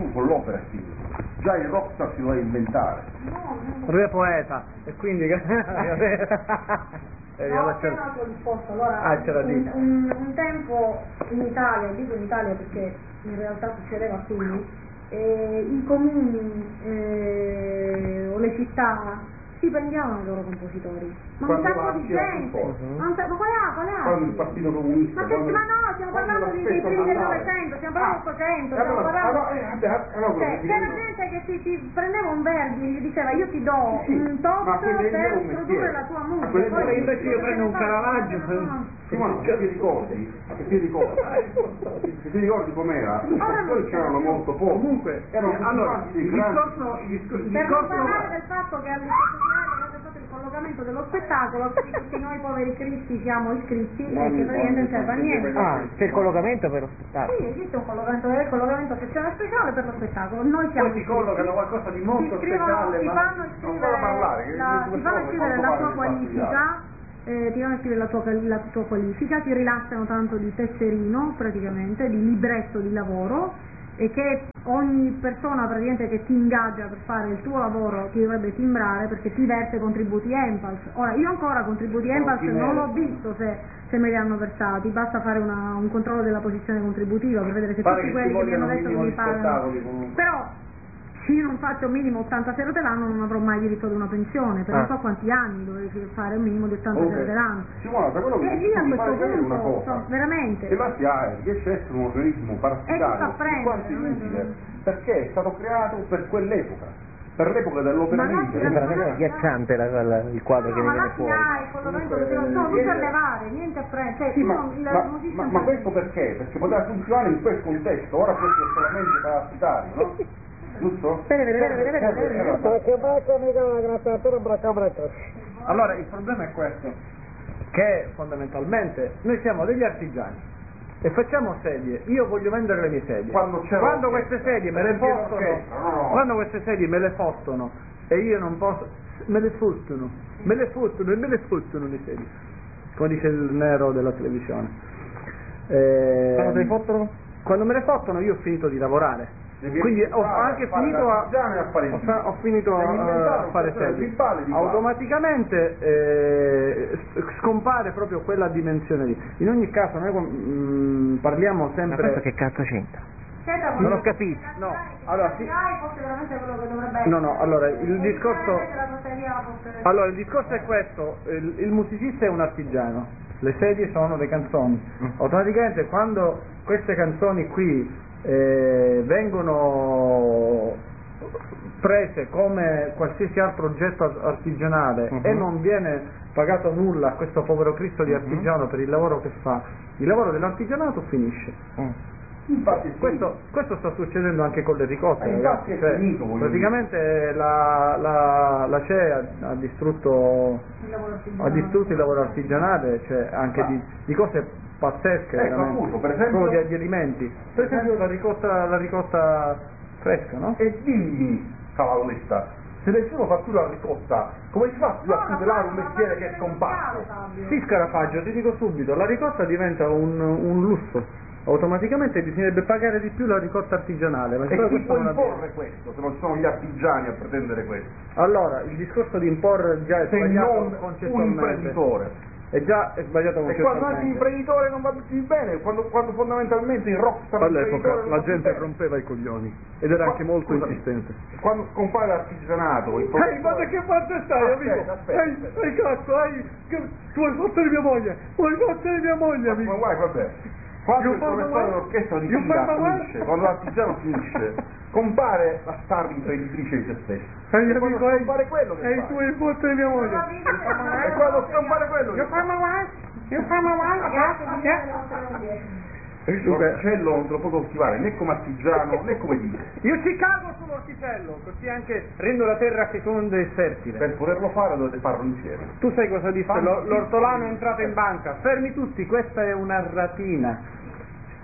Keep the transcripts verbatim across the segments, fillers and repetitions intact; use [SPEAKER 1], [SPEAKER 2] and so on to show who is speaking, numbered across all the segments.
[SPEAKER 1] tu con l'opera è finito. Già il rockstar si doveva inventare.
[SPEAKER 2] Lui è poeta e quindi
[SPEAKER 3] No, appena la tua risposta. Allora,
[SPEAKER 2] ah, ce la
[SPEAKER 3] un, un, un tempo in Italia, dico in Italia perché in realtà succedeva qui, eh, i comuni eh, o le città stipendiavano i loro compositori, ma un
[SPEAKER 1] Quando
[SPEAKER 3] sacco di
[SPEAKER 1] l'A C I era
[SPEAKER 3] gente,
[SPEAKER 1] più forte.
[SPEAKER 3] ma, un sa- ma qual è? Qual è?
[SPEAKER 1] Quando il Partito Comunista,
[SPEAKER 3] Ma, che,
[SPEAKER 1] quando-
[SPEAKER 3] ma no, stiamo
[SPEAKER 1] quando
[SPEAKER 3] parlando di, dei
[SPEAKER 1] l'aspetto
[SPEAKER 3] primi del
[SPEAKER 1] nazionale.
[SPEAKER 3] Novecento, stiamo parlando
[SPEAKER 1] Ah,
[SPEAKER 3] dell'Ottocento,
[SPEAKER 1] e
[SPEAKER 3] stiamo
[SPEAKER 1] allora-
[SPEAKER 3] parlando...
[SPEAKER 1] allora, eh, vabbè, allora,
[SPEAKER 3] Cioè,
[SPEAKER 1] dico
[SPEAKER 3] c'era
[SPEAKER 1] io.
[SPEAKER 3] gente che ti, ti prendeva un Verdi e gli diceva io ti do
[SPEAKER 1] Sì,
[SPEAKER 3] un tot
[SPEAKER 1] ma quello è
[SPEAKER 3] per
[SPEAKER 1] un
[SPEAKER 3] introdurre
[SPEAKER 1] mestiere.
[SPEAKER 3] la tua
[SPEAKER 1] Ma
[SPEAKER 3] musica.
[SPEAKER 1] quello è
[SPEAKER 3] Poi
[SPEAKER 1] un
[SPEAKER 2] invece io prendo un Caravaggio,
[SPEAKER 1] Sì, ma no, se ti ricordi, se ti ricordi, se ti ricordi com'era, i compositori c'erano molto pochi.
[SPEAKER 2] Comunque,
[SPEAKER 1] erano tutti
[SPEAKER 2] allora,
[SPEAKER 1] quanti dei
[SPEAKER 2] il
[SPEAKER 1] grandi-
[SPEAKER 2] discorso, il discor- il
[SPEAKER 3] Per non
[SPEAKER 2] discorso
[SPEAKER 3] parlare del fatto che all'istituzionale avete fatto il collocamento dello spettacolo, quindi tutti noi poveri cristi siamo iscritti e che praticamente non serve a niente.
[SPEAKER 2] Ah, c'è il collocamento per lo spettacolo.
[SPEAKER 3] Sì, esiste un collocamento, è il collocamento sezione speciale per lo spettacolo, noi siamo
[SPEAKER 2] Poi si
[SPEAKER 3] iscritti.
[SPEAKER 2] collocano qualcosa di
[SPEAKER 3] Ti
[SPEAKER 2] molto
[SPEAKER 3] scrivono,
[SPEAKER 2] speciale,
[SPEAKER 3] ti
[SPEAKER 2] ma
[SPEAKER 3] fanno
[SPEAKER 1] non
[SPEAKER 3] iscrivere,
[SPEAKER 1] può parlare, che
[SPEAKER 3] la,
[SPEAKER 1] di
[SPEAKER 3] ti fanno
[SPEAKER 1] questo
[SPEAKER 3] iscrivere
[SPEAKER 1] non
[SPEAKER 3] la
[SPEAKER 1] può
[SPEAKER 3] tua
[SPEAKER 1] fare il
[SPEAKER 3] qualifica, eh, ti fanno iscrivere la tua, la tua qualifica, ti rilasciano tanto di tesserino praticamente, di libretto di lavoro, e che ogni persona praticamente che ti ingaggia per fare il tuo lavoro ti dovrebbe timbrare perché ti verte contributi Enpals. Ora io ancora contributi Enpals non l'ho visto se, se me li hanno versati, basta fare una, un controllo della posizione contributiva per vedere se
[SPEAKER 2] pare
[SPEAKER 3] tutti
[SPEAKER 2] che
[SPEAKER 3] quelli
[SPEAKER 2] ci
[SPEAKER 3] che mi hanno
[SPEAKER 2] vogliono
[SPEAKER 3] detto che
[SPEAKER 2] minimo
[SPEAKER 3] mi
[SPEAKER 2] di
[SPEAKER 3] pagano.
[SPEAKER 2] spettacoli comunque.
[SPEAKER 3] Però se io non faccio minimo ottanta serate l'anno non avrò mai diritto ad una pensione, per
[SPEAKER 2] Ah.
[SPEAKER 3] non so quanti anni dovrei fare un minimo di ottanta
[SPEAKER 1] Comunque,
[SPEAKER 3] serate l'anno.
[SPEAKER 1] Simona, da quello che
[SPEAKER 3] E
[SPEAKER 1] dici
[SPEAKER 3] lì
[SPEAKER 1] tu
[SPEAKER 3] a
[SPEAKER 1] mi
[SPEAKER 3] questo
[SPEAKER 1] pare capire una
[SPEAKER 3] punto,
[SPEAKER 1] cosa,
[SPEAKER 3] so, veramente.
[SPEAKER 1] che la S I A E riesce a essere un organismo
[SPEAKER 3] E ti
[SPEAKER 1] parassitario
[SPEAKER 3] fa prendere,
[SPEAKER 1] di quanto
[SPEAKER 3] non è
[SPEAKER 1] inutile,
[SPEAKER 3] vero.
[SPEAKER 1] perché è stato creato per quell'epoca, per l'epoca dell'opera
[SPEAKER 3] Ma no,
[SPEAKER 1] libera.
[SPEAKER 3] sì,
[SPEAKER 4] Veramente agghiacciante la- la- il quadro che
[SPEAKER 3] No, ma
[SPEAKER 4] ne
[SPEAKER 3] là
[SPEAKER 4] viene
[SPEAKER 3] si
[SPEAKER 4] fuori.
[SPEAKER 3] ha il collocamento che sono tutte
[SPEAKER 1] niente-
[SPEAKER 3] a levare, niente a prendere, cioè
[SPEAKER 1] Sì,
[SPEAKER 3] tu
[SPEAKER 1] ma,
[SPEAKER 3] non, il
[SPEAKER 1] ma-
[SPEAKER 3] musicista
[SPEAKER 1] ma-
[SPEAKER 3] non
[SPEAKER 1] ma
[SPEAKER 3] fa
[SPEAKER 1] questo
[SPEAKER 3] niente.
[SPEAKER 1] perché? Perché poteva funzionare in quel contesto, ora questo è solamente parassitario, no? Giusto?
[SPEAKER 4] Bene, bene, bene, bene, bene, bene.
[SPEAKER 1] Era-
[SPEAKER 2] Allora il problema è questo, che fondamentalmente noi siamo degli artigiani e facciamo sedie, io voglio vendere le mie sedie,
[SPEAKER 1] Quando c'è
[SPEAKER 2] quando
[SPEAKER 1] l'orchestra,
[SPEAKER 2] queste sedie me le
[SPEAKER 1] perché
[SPEAKER 2] fottono,
[SPEAKER 1] l'orchestra, no, no.
[SPEAKER 2] quando queste sedie me le fottono e io non posso, me le fottono, me le fottono e me le fottono le sedie, come dice il nero della televisione. Eh,
[SPEAKER 4] Quando te le fottono?
[SPEAKER 2] Quando me le fottono io ho finito di lavorare.
[SPEAKER 1] Devi
[SPEAKER 2] Quindi ho
[SPEAKER 1] fare-
[SPEAKER 2] anche
[SPEAKER 1] fare
[SPEAKER 2] finito a,
[SPEAKER 1] l'artigiano e a fare il
[SPEAKER 2] ho, fa- ho finito
[SPEAKER 1] Devi
[SPEAKER 2] a,
[SPEAKER 1] inventare
[SPEAKER 2] a
[SPEAKER 1] un
[SPEAKER 2] fare
[SPEAKER 1] qualcosa di
[SPEAKER 2] sedie.
[SPEAKER 1] bale di base.
[SPEAKER 2] Automaticamente eh, s- scompare proprio quella dimensione lì. In ogni caso noi mm, parliamo
[SPEAKER 4] Ma questo
[SPEAKER 2] sempre.
[SPEAKER 4] che cazzo c'entra?
[SPEAKER 3] Senta,
[SPEAKER 4] Non ho
[SPEAKER 3] forse-
[SPEAKER 4] capito.
[SPEAKER 2] No, allora sì.
[SPEAKER 3] forse veramente quello che dovrebbe essere.
[SPEAKER 2] No, no, allora il
[SPEAKER 3] E
[SPEAKER 2] discorso.
[SPEAKER 3] sicuramente la lotteria fosse-
[SPEAKER 2] Allora il discorso è questo, il, il musicista è un artigiano, le sedie sono le canzoni. Automaticamente quando queste canzoni qui eh, vengono prese come qualsiasi altro oggetto ar- artigianale
[SPEAKER 4] Mhm.
[SPEAKER 2] e non viene pagato nulla a questo povero Cristo di artigiano per il lavoro che fa, il lavoro dell'artigianato finisce.
[SPEAKER 4] Mm.
[SPEAKER 1] Infatti è finito.
[SPEAKER 2] Questo, questo sta succedendo anche con le ricotte,
[SPEAKER 1] Eh,
[SPEAKER 2] ragazzi.
[SPEAKER 1] infatti è
[SPEAKER 2] Cioè,
[SPEAKER 1] finito, voglio
[SPEAKER 2] praticamente la, la, la C E E ha, ha distrutto
[SPEAKER 3] il lavoro artigianale.
[SPEAKER 2] ha distrutto il lavoro artigianale, cioè anche di, di cose pazzesche,
[SPEAKER 1] Ecco,
[SPEAKER 2] veramente.
[SPEAKER 1] appunto, per esempio-
[SPEAKER 2] Proprio di, di alimenti. Per esempio la ricotta, la ricotta fresca, no?
[SPEAKER 1] E dimmi, cavaletta, se nessuno fa più la ricotta, come si fa più
[SPEAKER 3] No,
[SPEAKER 1] a
[SPEAKER 3] la
[SPEAKER 1] tutelare un
[SPEAKER 3] fanno- la
[SPEAKER 1] mestiere
[SPEAKER 3] fanno
[SPEAKER 1] che è
[SPEAKER 3] per
[SPEAKER 1] scomparso?
[SPEAKER 3] il Fabio.
[SPEAKER 2] Sì, Scarafaggio, ti dico subito, la ricotta diventa un, un lusso. Automaticamente bisognerebbe pagare di più la ricotta artigianale. Ma
[SPEAKER 1] E
[SPEAKER 2] solo
[SPEAKER 1] chi
[SPEAKER 2] questo
[SPEAKER 1] può
[SPEAKER 2] non avviene.
[SPEAKER 1] imporre questo, se non sono gli artigiani a pretendere questo?
[SPEAKER 2] Allora, il discorso di imporre già è
[SPEAKER 1] Se
[SPEAKER 2] sbagliato
[SPEAKER 1] non un
[SPEAKER 2] concettualmente.
[SPEAKER 1] imprenditore.
[SPEAKER 2] È già è sbagliato
[SPEAKER 1] E quando anche
[SPEAKER 2] concettualmente.
[SPEAKER 1] l'imprenditore non va più bene, quando, quando fondamentalmente il rockstar
[SPEAKER 2] All'epoca
[SPEAKER 1] imprenditore non
[SPEAKER 2] la
[SPEAKER 1] va più
[SPEAKER 2] gente
[SPEAKER 1] bene.
[SPEAKER 2] rompeva i coglioni ed era
[SPEAKER 1] Qua-
[SPEAKER 2] anche molto
[SPEAKER 1] scusami,
[SPEAKER 2] insistente.
[SPEAKER 1] Quando scompare l'artigianato, il
[SPEAKER 2] Ehi,
[SPEAKER 1] produttore-
[SPEAKER 2] ma da che parte stai,
[SPEAKER 1] Aspetta,
[SPEAKER 2] amico?
[SPEAKER 1] aspetta,
[SPEAKER 2] Ehi,
[SPEAKER 1] aspetta.
[SPEAKER 2] ehi, cazzo, ehi, che- tu hai fatto di mia moglie, vuoi fare mia moglie,
[SPEAKER 1] Ma
[SPEAKER 2] amico?
[SPEAKER 1] guarda, vabbè. Quando
[SPEAKER 2] Io
[SPEAKER 1] il
[SPEAKER 2] fanno
[SPEAKER 1] professore
[SPEAKER 2] guai-
[SPEAKER 1] dell'orchestra di
[SPEAKER 2] io
[SPEAKER 1] fila
[SPEAKER 2] fanno guai-
[SPEAKER 1] finisce, quando l'artigiano finisce, compare la star imprenditrice di se stesso.
[SPEAKER 2] Ehi,
[SPEAKER 1] E quando
[SPEAKER 2] amico, ehi,
[SPEAKER 1] scompare quello che
[SPEAKER 2] ehi,
[SPEAKER 1] fa?
[SPEAKER 2] tu hai fatto di mia moglie.
[SPEAKER 1] E quando scompare quello che
[SPEAKER 2] Io
[SPEAKER 1] fa?
[SPEAKER 2] fanno guai, io fanno guai, cazzo,
[SPEAKER 1] Il l'orticello non te lo può coltivare né come artigiano né come dire.
[SPEAKER 2] Io ci cago sull'orticello, così anche rendo la terra feconda e fertile.
[SPEAKER 1] Per poterlo fare dovete farlo insieme.
[SPEAKER 2] Tu sai cosa disse
[SPEAKER 1] Fanno-
[SPEAKER 2] Lo- l'ortolano è entrato in banca? Fermi tutti, questa è una ratina.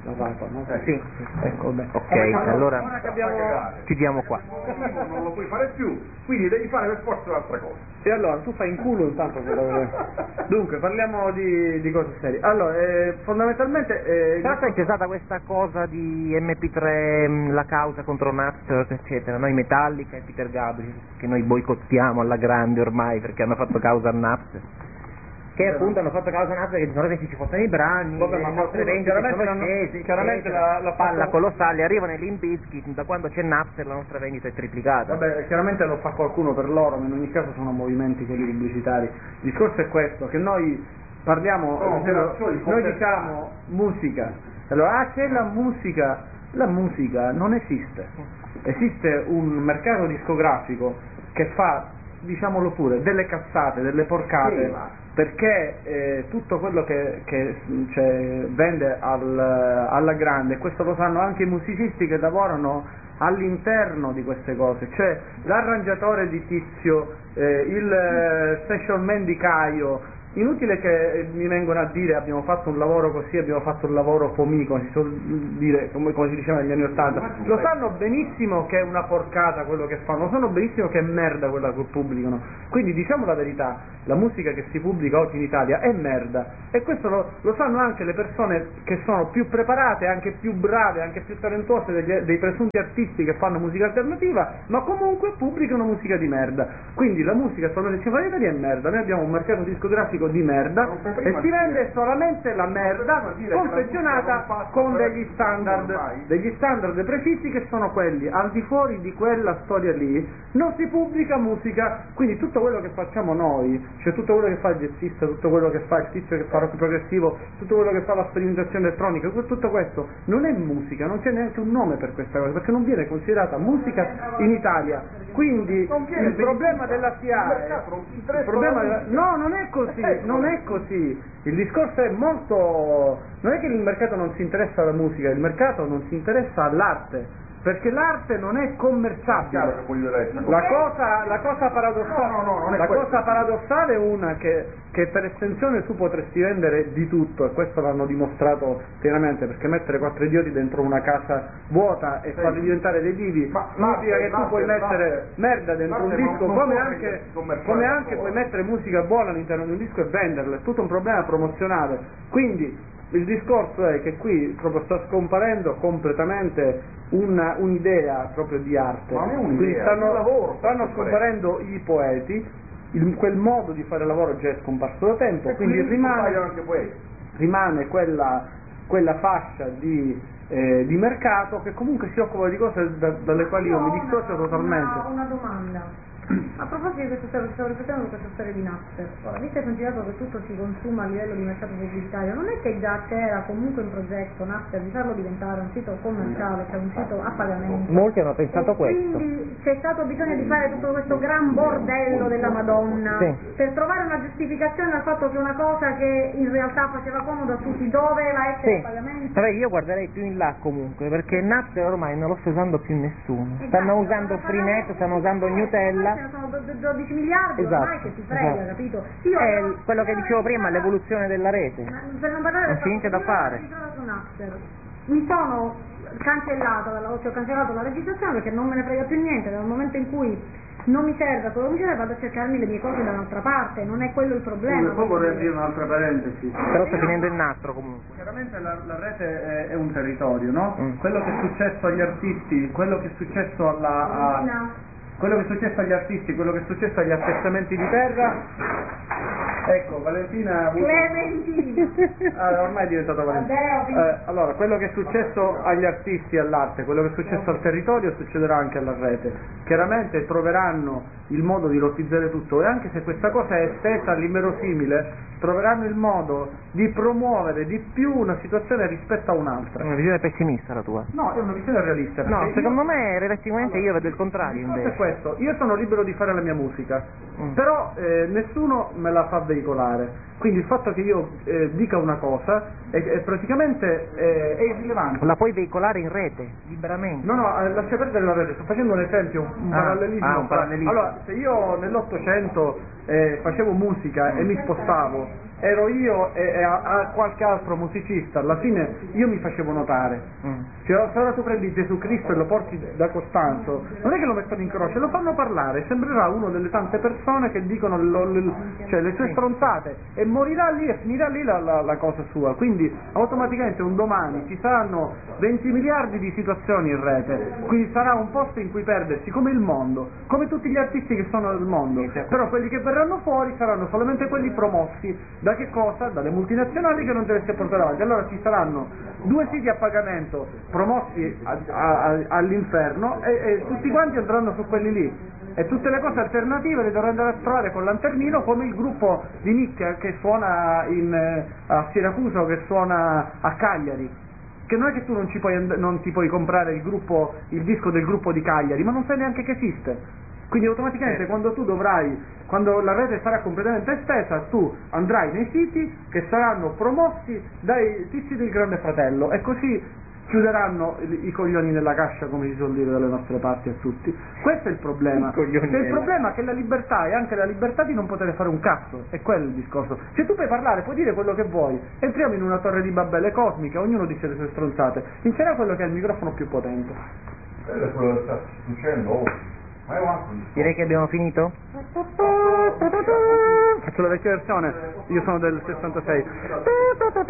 [SPEAKER 2] la Papa, no?
[SPEAKER 1] Eh,
[SPEAKER 4] Sì.
[SPEAKER 2] Ecco, beh.
[SPEAKER 4] Ok,
[SPEAKER 2] Allora,
[SPEAKER 4] allora
[SPEAKER 2] ora che abbiamo...
[SPEAKER 4] chiudiamo qua.
[SPEAKER 1] non lo puoi fare più, quindi devi fare per forza un'altra cosa.
[SPEAKER 2] E allora, tu fai in culo intanto quello che... Dunque, parliamo di, di cose serie. Allora, eh, fondamentalmente... Eh,
[SPEAKER 4] Però sai, c'è stata questa cosa di M P tre, mh, la causa contro Napster, eccetera, noi Metallica e Peter Gabriel, che noi boicottiamo alla grande ormai perché hanno fatto causa a Napster. Che appunto hanno fatto causa a Napster, che ci sono resi ci fossero i brani,
[SPEAKER 2] Vabbè,
[SPEAKER 4] le
[SPEAKER 2] ma
[SPEAKER 4] nostre
[SPEAKER 2] qualcuno
[SPEAKER 4] vendite
[SPEAKER 2] chiaramente
[SPEAKER 4] sono
[SPEAKER 2] l'hanno-
[SPEAKER 4] scese,
[SPEAKER 2] chiaramente
[SPEAKER 4] eccetera.
[SPEAKER 2] la- la
[SPEAKER 4] palla
[SPEAKER 2] fatto-
[SPEAKER 4] colossale, arrivano i Limp Bizkit, da quando c'è Napster la nostra vendita è triplicata.
[SPEAKER 2] Vabbè, chiaramente lo fa qualcuno per loro, ma in ogni caso sono movimenti quelli pubblicitari. Il discorso è questo, che noi parliamo,
[SPEAKER 1] Sono
[SPEAKER 2] ad esempio,
[SPEAKER 1] operazioni
[SPEAKER 2] noi
[SPEAKER 1] commerciali.
[SPEAKER 2] diciamo musica, allora ah, c'è la musica, la musica non esiste, esiste un mercato discografico che fa, diciamolo pure, delle cazzate, delle porcate,
[SPEAKER 1] Sì, ma-
[SPEAKER 2] perché eh, tutto quello che, che cioè, vende al- alla grande, questo lo sanno anche i musicisti che lavorano all'interno di queste cose, cioè l'arrangiatore di Tizio, eh, il eh, session man di Caio. Inutile che eh, mi vengono a dire abbiamo fatto un lavoro così, abbiamo fatto un lavoro pomì, come si suol dire, come, come si diceva negli anni Ottanta. Lo sanno benissimo che è una porcata quello che fanno, lo sanno benissimo che è merda quella che pubblicano. Quindi diciamo la verità, la musica che si pubblica oggi in Italia è merda, e questo lo, lo sanno anche le persone che sono più preparate, anche più brave, anche più talentuose degli, dei presunti artisti che fanno musica alternativa, ma comunque pubblicano musica di merda. Quindi la musica statunitense in Italia è merda, noi abbiamo un mercato discografico di merda e si vende solamente la merda confezionata con degli standard, degli standard precisi che sono quelli. Al di fuori di quella storia lì non si pubblica musica, quindi tutto quello che facciamo noi, cioè tutto quello che fa il jazzista, tutto quello che fa il tizio che fa rock progressivo, tutto quello che fa la sperimentazione elettronica, tutto questo non è musica, non c'è neanche un nome per questa cosa, perché non viene considerata musica in Italia. Quindi il problema della S I A è, il problema della, no, non è così, non è così. Il discorso è molto, non è che il mercato non si interessa alla musica, il mercato non si interessa all'arte, perché l'arte non è commerciabile. La cosa, la cosa paradossale,
[SPEAKER 1] No, no, no, non è
[SPEAKER 2] la
[SPEAKER 1] questo.
[SPEAKER 2] cosa paradossale è una che, che per estensione tu potresti vendere di tutto, e questo l'hanno dimostrato pienamente, perché mettere quattro idioti dentro una casa vuota e
[SPEAKER 1] Sì.
[SPEAKER 2] farli diventare dei divi
[SPEAKER 1] Ma
[SPEAKER 2] significa
[SPEAKER 1] l'arte-
[SPEAKER 2] che tu puoi
[SPEAKER 1] l'arte-
[SPEAKER 2] mettere
[SPEAKER 1] l'arte-
[SPEAKER 2] merda dentro un
[SPEAKER 1] l'arte non-
[SPEAKER 2] disco,
[SPEAKER 1] non
[SPEAKER 2] come
[SPEAKER 1] può
[SPEAKER 2] anche,
[SPEAKER 1] vendersi commerciale
[SPEAKER 2] come
[SPEAKER 1] da
[SPEAKER 2] anche
[SPEAKER 1] solo.
[SPEAKER 2] puoi mettere musica buona all'interno di un disco e venderla, è tutto un problema promozionale. Quindi il discorso è che qui proprio sta scomparendo completamente una- un'idea proprio di arte.
[SPEAKER 1] Ma non è un'idea,
[SPEAKER 2] Quindi
[SPEAKER 1] è
[SPEAKER 2] stanno,
[SPEAKER 1] un lavoro,
[SPEAKER 2] stanno
[SPEAKER 1] sta
[SPEAKER 2] scomparendo i poeti, il- quel modo di fare lavoro già è scomparso da tempo,
[SPEAKER 1] E
[SPEAKER 2] quindi
[SPEAKER 1] quindi
[SPEAKER 2] rimane,
[SPEAKER 1] compaiono anche questi.
[SPEAKER 2] rimane quella, quella fascia di, eh, di mercato che comunque si occupa di cose da- dalle quali io mi dissocio totalmente.
[SPEAKER 3] Una, una domanda. A proposito di questa storia, stavo riflettendo su questa storia di Napster. Ora, visto e considerato che tutto si consuma a livello di mercato pubblicitario, non è che già c'era comunque in progetto Napster di farlo diventare un sito commerciale, cioè un sito a pagamento?
[SPEAKER 4] Molti hanno pensato
[SPEAKER 3] E
[SPEAKER 4] questo.
[SPEAKER 3] quindi c'è stato bisogno di fare tutto questo gran bordello della Madonna
[SPEAKER 4] Sì.
[SPEAKER 3] per trovare una giustificazione al fatto che una cosa che in realtà faceva comodo a tutti doveva essere
[SPEAKER 4] Sì,
[SPEAKER 3] a pagamento.
[SPEAKER 4] Vabbè, io guarderei più in là comunque, perché Napster ormai non lo sta usando più nessuno. Stanno
[SPEAKER 3] Esatto,
[SPEAKER 4] usando
[SPEAKER 3] ma
[SPEAKER 4] Freenet,
[SPEAKER 3] parliamo-
[SPEAKER 4] stanno usando
[SPEAKER 3] eh,
[SPEAKER 4] Nutella.
[SPEAKER 3] ormai ce ne sono do- do- dodici miliardi
[SPEAKER 4] Esatto,
[SPEAKER 3] ormai che ti frega,
[SPEAKER 4] esatto.
[SPEAKER 3] capito? Io
[SPEAKER 4] È
[SPEAKER 3] ero-
[SPEAKER 4] il- quello che
[SPEAKER 3] io
[SPEAKER 4] dicevo prima,
[SPEAKER 3] ero-
[SPEAKER 4] l'evoluzione della rete.
[SPEAKER 3] Ma per non parlare
[SPEAKER 4] Non
[SPEAKER 3] del
[SPEAKER 4] c'è niente
[SPEAKER 3] fatto
[SPEAKER 4] da
[SPEAKER 3] che io ero
[SPEAKER 4] fare.
[SPEAKER 3] registrata su Napster, mi sono cancellata, dalla, cioè ho cancellato la registrazione perché non me ne frega più niente, dal momento in cui non mi serve quello che mi serve vado a cercarmi le mie cose da un'altra parte, non è quello il problema.
[SPEAKER 2] Poi vorrei aprire un'altra parentesi.
[SPEAKER 4] Però sta finendo il nastro comunque.
[SPEAKER 2] Chiaramente la, la rete è, è un territorio, no?
[SPEAKER 4] Mm.
[SPEAKER 2] Quello che è successo agli artisti, quello che è successo alla, a-
[SPEAKER 3] Valentina,
[SPEAKER 2] quello che è successo agli artisti, quello che è successo agli attestamenti di terra, ecco, Valentina ha avuto...
[SPEAKER 3] Clementina.
[SPEAKER 2] Ah, ormai è diventata Valentina.
[SPEAKER 3] Vabbè, ho
[SPEAKER 2] Eh, allora, quello che è successo agli artisti e all'arte, quello che è successo al territorio succederà anche alla rete. Chiaramente troveranno il modo di lottizzare tutto, e anche se questa cosa è estesa all'inverosimile, troveranno il modo di promuovere di più una situazione rispetto a un'altra.
[SPEAKER 4] È una visione pessimista la tua.
[SPEAKER 2] No, è una visione realista.
[SPEAKER 4] No,
[SPEAKER 2] perché
[SPEAKER 4] secondo
[SPEAKER 2] io-
[SPEAKER 4] me relativamente io vedo il contrario
[SPEAKER 2] il discorso è
[SPEAKER 4] invece.
[SPEAKER 2] questo, io sono libero di fare la mia musica,
[SPEAKER 4] Mm.
[SPEAKER 2] però eh, nessuno me la fa veicolare, quindi il fatto che io eh, dica una cosa è, è praticamente eh, è irrilevante.
[SPEAKER 4] La puoi veicolare in rete, liberamente.
[SPEAKER 2] No, no, eh, lascia perdere la rete, sto facendo un esempio, un, un
[SPEAKER 4] Ah,
[SPEAKER 2] parallelismo.
[SPEAKER 4] ah, un
[SPEAKER 2] fra-
[SPEAKER 4] parallelismo.
[SPEAKER 2] Allora, se io nell'Ottocento eh, facevo musica e mi spostavo, ero io e, e a, a qualche altro musicista, alla fine io mi facevo notare.
[SPEAKER 4] Mm.
[SPEAKER 2] Cioè, se ora tu prendi Gesù Cristo e lo porti da Costanzo, non è che lo mettono in croce, lo fanno parlare, sembrerà uno delle tante persone che dicono lo- lo- cioè, le sue stronzate e morirà lì e finirà lì la, la- la cosa sua. Quindi automaticamente un domani ci saranno venti miliardi di situazioni in rete, quindi sarà un posto in cui perdersi come il mondo, come tutti gli artisti che sono nel mondo, però quelli che verranno fuori saranno solamente quelli promossi da che cosa? Dalle multinazionali che non dovreste portare avanti. Allora ci saranno due siti a pagamento promossi a- a- a- all'inferno e, e tutti quanti andranno su quelli lì e tutte le cose alternative le dovrò andare a trovare con lanternino, come il gruppo di nicchia che suona in, eh, a Siracusa o che suona a Cagliari, che non è che tu non, ci puoi and- non ti puoi comprare il gruppo, il disco del gruppo di Cagliari, ma non sai neanche che esiste. Quindi automaticamente
[SPEAKER 4] Eh.
[SPEAKER 2] quando tu dovrai, quando la rete sarà completamente estesa, tu andrai nei siti che saranno promossi dai tizi del Grande Fratello e così chiuderanno i, i coglioni nella cascia, come si suol dire dalle nostre parti, a tutti. Questo è il problema.
[SPEAKER 4] I coglioni
[SPEAKER 2] C'è il
[SPEAKER 4] nella-
[SPEAKER 2] problema è che la libertà è anche la libertà di non poter fare un cazzo, è quello il discorso. Se tu puoi parlare, puoi dire quello che vuoi, entriamo in una torre di Babele cosmica, ognuno dice le sue stronzate, vincerà quello che ha il microfono più potente.
[SPEAKER 1] Quello è quello che sta succedendo oggi. Ma è un altro discorso.
[SPEAKER 4] Direi che abbiamo finito?
[SPEAKER 2] Faccio la vecchia versione, io sono del sessantasei.